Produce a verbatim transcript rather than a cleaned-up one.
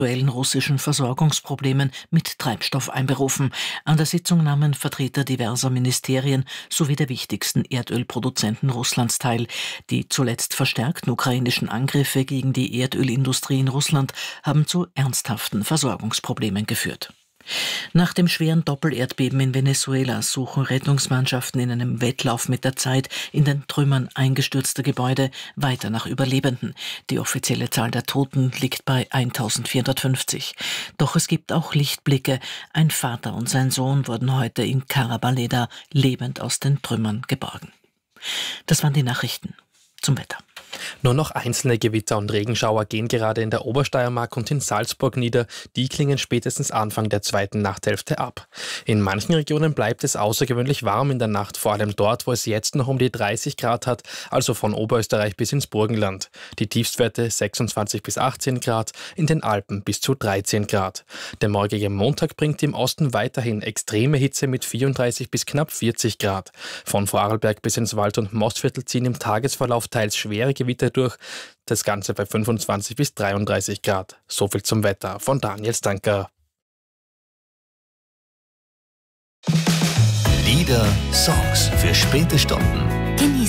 aktuellen russischen Versorgungsproblemen mit Treibstoff einberufen. An der Sitzung nahmen Vertreter diverser Ministerien sowie der wichtigsten Erdölproduzenten Russlands teil. Die zuletzt verstärkten ukrainischen Angriffe gegen die Erdölindustrie in Russland haben zu ernsthaften Versorgungsproblemen geführt. Nach dem schweren Doppelerdbeben in Venezuela suchen Rettungsmannschaften in einem Wettlauf mit der Zeit in den Trümmern eingestürzter Gebäude weiter nach Überlebenden. Die offizielle Zahl der Toten liegt bei eintausendvierhundertfünfzig. Doch es gibt auch Lichtblicke. Ein Vater und sein Sohn wurden heute in Karabaleda lebend aus den Trümmern geborgen. Das waren die Nachrichten. Zum Wetter. Nur noch einzelne Gewitter und Regenschauer gehen gerade in der Obersteiermark und in Salzburg nieder. Die klingen spätestens Anfang der zweiten Nachthälfte ab. In manchen Regionen bleibt es außergewöhnlich warm in der Nacht, vor allem dort, wo es jetzt noch um die dreißig Grad hat, also von Oberösterreich bis ins Burgenland. Die Tiefstwerte sechsundzwanzig bis achtzehn Grad, in den Alpen bis zu dreizehn Grad. Der morgige Montag bringt im Osten weiterhin extreme Hitze mit vierunddreißig bis knapp vierzig Grad. Von Vorarlberg bis ins Wald- und Mostviertel ziehen im Tagesverlauf teils schwere Gewitter durch, das Ganze bei fünfundzwanzig bis dreiunddreißig Grad. Soviel zum Wetter von Daniel Stanker. Lieder, Songs für späte Stunden. Genießen